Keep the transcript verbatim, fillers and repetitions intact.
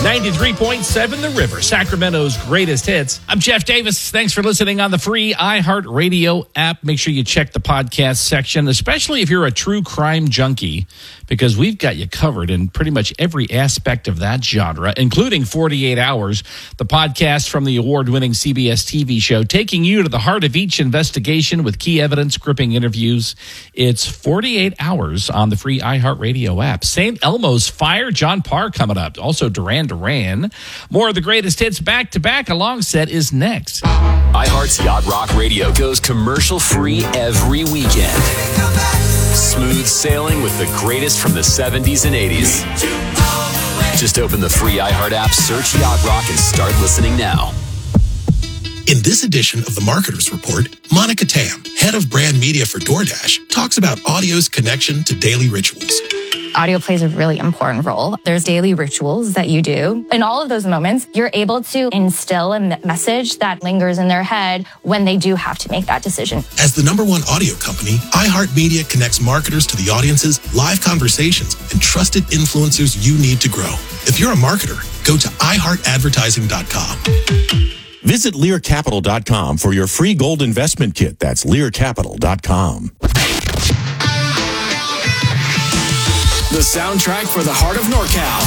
ninety-three point seven The River, Sacramento's greatest hits. I'm Jeff Davis. Thanks for listening on the free iHeartRadio app. Make sure you check the podcast section, especially if you're a true crime junkie, because we've got you covered in pretty much every aspect of that genre, including forty-eight hours, the podcast from the award-winning C B S T V show, taking you to the heart of each investigation with key evidence, gripping interviews. It's forty-eight hours on the free iHeartRadio app. Saint Elmo's Fire, John Parr coming up. Also Duran Duran. More of the greatest hits back-to-back. A long set is next. iHeart's Yacht Rock Radio goes commercial-free every weekend. Smooth sailing with the greatest from the seventies and eighties. Just open the free iHeart app, search Yacht Rock, and start listening now. In this edition of the Marketer's Report, Monica Tam, head of brand media for DoorDash, talks about audio's connection to daily rituals. Audio plays a really important role. There's daily rituals that you do. In all of those moments, you're able to instill a message that lingers in their head when they do have to make that decision. As the number one audio company, iHeartMedia connects marketers to the audiences, live conversations, and trusted influencers you need to grow. If you're a marketer, go to i heart advertising dot com. Visit Lear Capital dot com for your free gold investment kit. That's Lear Capital dot com. The soundtrack for the heart of NorCal.